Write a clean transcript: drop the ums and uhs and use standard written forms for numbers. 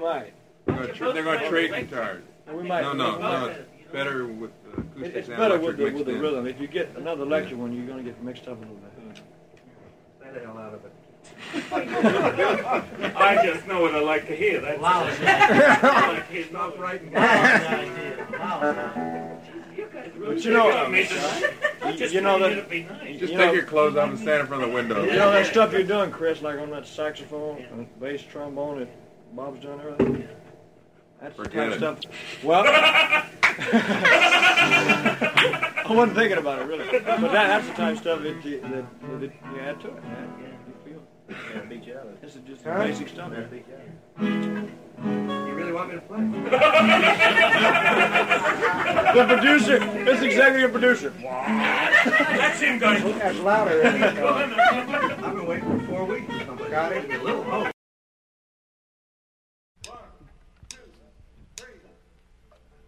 might. They're going to trade guitars. We might. No. It's better with the acoustics. It's better with the rhythm. If you get another electric one, you're going to get mixed up a little bit. Stay the hell out of it. I just know what I like to hear. That's Wow. He's not right. But you know that. Just take your clothes off and stand in front of the window. You know that stuff you're doing, Chris, like on that saxophone and bass trombone that Bob's doing and everything? That's the kind of stuff. Well, I wasn't thinking about it really, but that's the type of stuff that you add to it. This is just the basic stuff. You really want me to play? The producer, this executive producer. That's him going. That's louder. I've been waiting for 4 weeks. Got it. A little hope.